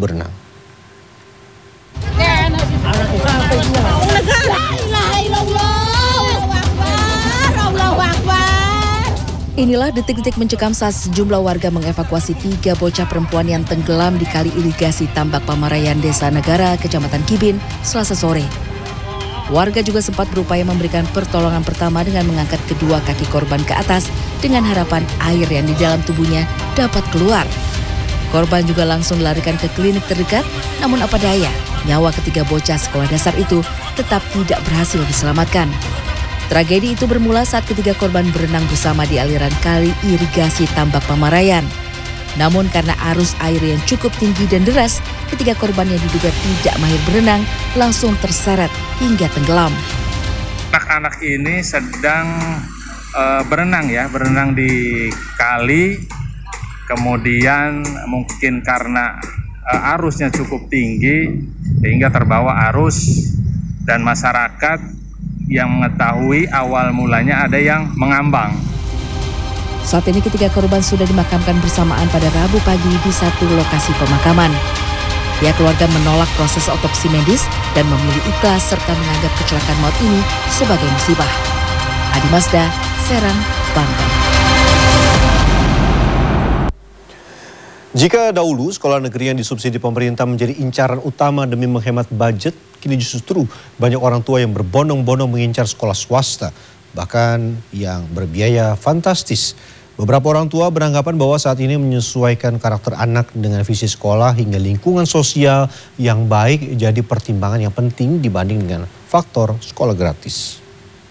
berenang. Inilah detik-detik mencekam saat sejumlah warga mengevakuasi 3 bocah perempuan yang tenggelam di kali irigasi Tambak Pamarayan, Desa Negara, Kecamatan Kibin, Selasa sore. Warga juga sempat berupaya memberikan pertolongan pertama dengan mengangkat kedua kaki korban ke atas dengan harapan air yang di dalam tubuhnya dapat keluar. Korban juga langsung dilarikan ke klinik terdekat, namun apa daya, nyawa ketiga bocah sekolah dasar itu tetap tidak berhasil diselamatkan. Tragedi itu bermula saat ketiga korban berenang bersama di aliran kali irigasi Tambak Pamarayan. Namun karena arus air yang cukup tinggi dan deras, ketiga korban yang diduga tidak mahir berenang langsung terseret hingga tenggelam. Anak-anak ini sedang berenang di kali, kemudian mungkin karena arusnya cukup tinggi sehingga terbawa arus dan masyarakat yang mengetahui awal mulanya ada yang mengambang. Saat ini ketiga korban sudah dimakamkan bersamaan pada Rabu pagi di satu lokasi pemakaman. Pihak keluarga menolak proses otopsi medis dan memilih ikhlas serta menganggap kecelakaan maut ini sebagai musibah. Adi Mazda, Serang, Banten. Jika dahulu sekolah negeri yang disubsidi pemerintah menjadi incaran utama demi menghemat budget, kini justru banyak orang tua yang berbondong-bondong mengincar sekolah swasta, bahkan yang berbiaya fantastis. Beberapa orang tua beranggapan bahwa saat ini menyesuaikan karakter anak dengan visi sekolah hingga lingkungan sosial yang baik jadi pertimbangan yang penting dibanding dengan faktor sekolah gratis.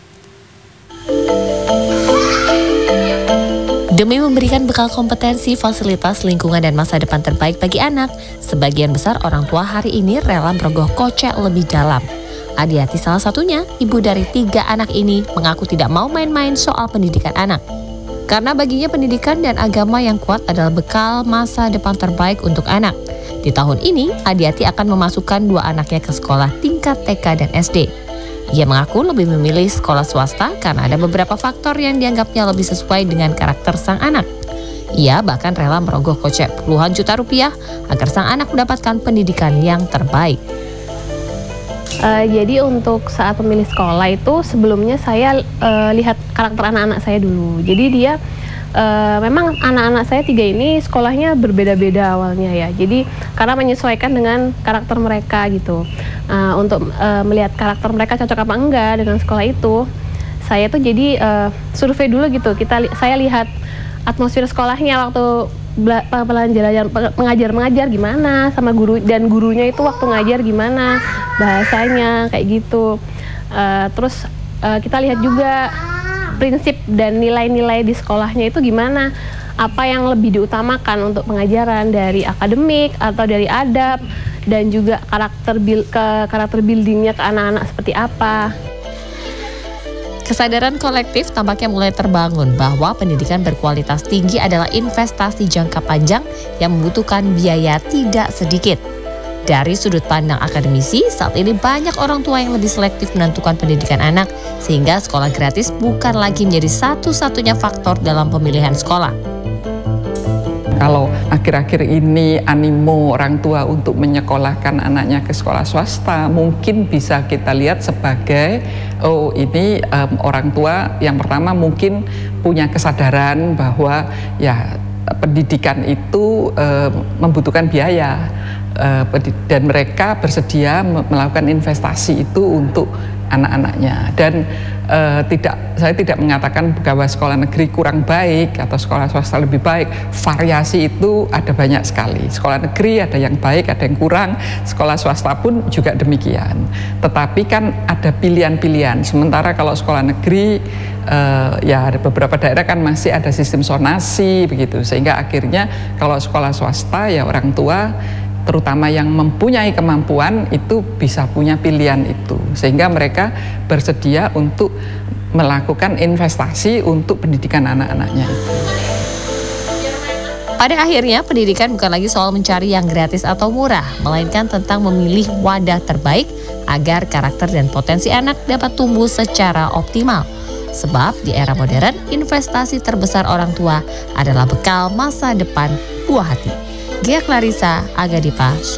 Demi memberikan bekal kompetensi, fasilitas, lingkungan, dan masa depan terbaik bagi anak, sebagian besar orang tua hari ini rela merogoh kocek lebih dalam. Adiati salah satunya, ibu dari 3 anak ini, mengaku tidak mau main-main soal pendidikan anak. Karena baginya pendidikan dan agama yang kuat adalah bekal masa depan terbaik untuk anak. Di tahun ini, Adiati akan memasukkan 2 anaknya ke sekolah tingkat TK dan SD. Ia mengaku lebih memilih sekolah swasta karena ada beberapa faktor yang dianggapnya lebih sesuai dengan karakter sang anak. Ia bahkan rela merogoh kocek puluhan juta rupiah agar sang anak mendapatkan pendidikan yang terbaik. Jadi untuk saat memilih sekolah itu sebelumnya saya lihat karakter anak-anak saya dulu. Jadi dia memang anak-anak saya 3 ini sekolahnya berbeda-beda awalnya ya. Jadi karena menyesuaikan dengan karakter mereka gitu. Untuk melihat karakter mereka cocok apa enggak dengan sekolah itu, saya tuh jadi survei dulu gitu. Saya lihat atmosfer sekolahnya waktu mengajar gimana sama guru, dan gurunya itu waktu ngajar gimana bahasanya kayak gitu. Terus kita lihat juga prinsip dan nilai-nilai di sekolahnya itu gimana, apa yang lebih diutamakan untuk pengajaran dari akademik atau dari adab, dan juga karakter buildingnya ke anak-anak seperti apa. Kesadaran kolektif tampaknya mulai terbangun bahwa pendidikan berkualitas tinggi adalah investasi jangka panjang yang membutuhkan biaya tidak sedikit. Dari sudut pandang akademisi, saat ini banyak orang tua yang lebih selektif menentukan pendidikan anak, sehingga sekolah gratis bukan lagi menjadi satu-satunya faktor dalam pemilihan sekolah. Kalau akhir-akhir ini animo orang tua untuk menyekolahkan anaknya ke sekolah swasta, mungkin bisa kita lihat sebagai, ini orang tua yang pertama mungkin punya kesadaran bahwa ya pendidikan itu membutuhkan biaya, dan mereka bersedia melakukan investasi itu untuk anak-anaknya. Dan saya tidak mengatakan bahwa sekolah negeri kurang baik atau sekolah swasta lebih baik. Variasi itu ada banyak sekali. Sekolah negeri ada yang baik, ada yang kurang. Sekolah swasta pun juga demikian. Tetapi kan ada pilihan-pilihan. Sementara kalau sekolah negeri ya ada beberapa daerah kan masih ada sistem zonasi begitu. Sehingga akhirnya kalau sekolah swasta ya orang tua terutama yang mempunyai kemampuan itu bisa punya pilihan itu, sehingga mereka bersedia untuk melakukan investasi untuk pendidikan anak-anaknya itu. Pada akhirnya pendidikan bukan lagi soal mencari yang gratis atau murah, melainkan tentang memilih wadah terbaik agar karakter dan potensi anak dapat tumbuh secara optimal. Sebab di era modern, investasi terbesar orang tua adalah bekal masa depan buah hati. Gia Clarissa, Aga Dipa.